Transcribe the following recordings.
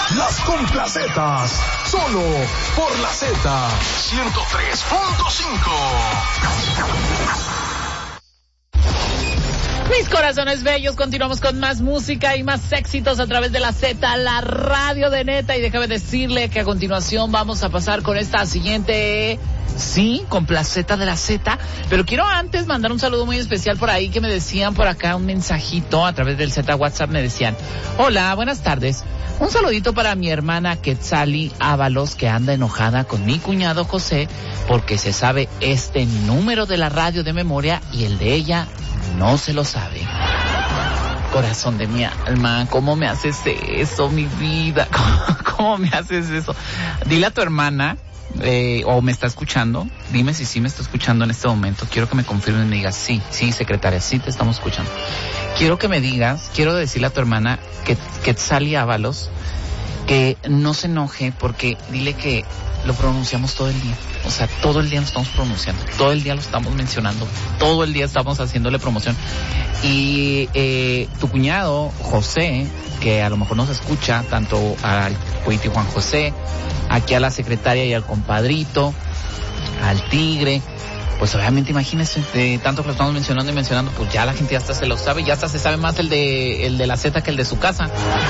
Las Complacetas, solo por la Z 103.5. Mis corazones bellos, continuamos con más música y más éxitos a través de la Z, la radio de neta. Y déjame decirle que a continuación vamos a pasar con esta siguiente, sí, complaceta de la Z. Pero quiero antes mandar un saludo muy especial por ahí que me decían por acá un mensajito a través del Z WhatsApp. Me decían, hola, buenas tardes. Un saludito para mi hermana Quetzali Ábalos, que anda enojada con mi cuñado José porque se sabe este número de la radio de memoria y el de ella no se lo sabe. Corazón de mi alma, ¿cómo me haces eso, mi vida? ¿Cómo me haces eso? Dile a tu hermana, o me está escuchando, dime si sí me está escuchando en este momento. Quiero que me confirmen y me digas, sí, secretaria, sí te estamos escuchando. Quiero que me digas, quiero decirle a tu hermana que Quetzali Ábalos que no se enoje, porque dile que lo pronunciamos todo el día. O sea, todo el día lo estamos pronunciando, todo el día lo estamos mencionando, todo el día estamos haciéndole promoción. Y tu cuñado, José, que a lo mejor nos escucha, tanto al Cuiti Juan José, aquí a la secretaria y al compadrito, al tigre, pues obviamente imagínese, de tanto que lo estamos mencionando y mencionando, pues ya la gente hasta se lo sabe, ya hasta se sabe más el de la Z que el de su casa.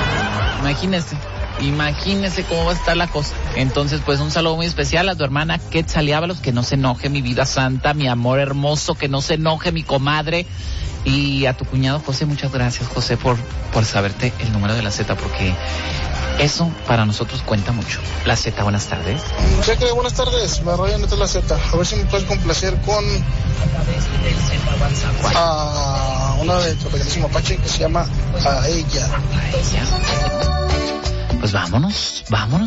Imagínese cómo va a estar la cosa. Entonces, pues un saludo muy especial a tu hermana Quetzali Ábalos, que no se enoje, mi vida santa, mi amor hermoso, que no se enoje, mi comadre. Y a tu cuñado José, muchas gracias, José, por saberte el número de la Z, porque eso para nosotros cuenta mucho. La Z, buenas tardes. Cheque, buenas tardes, me arroyo en la Z. A ver si me puedes complacer con una de tu pequeñísimo Apache que se llama A Ella. Pues vámonos.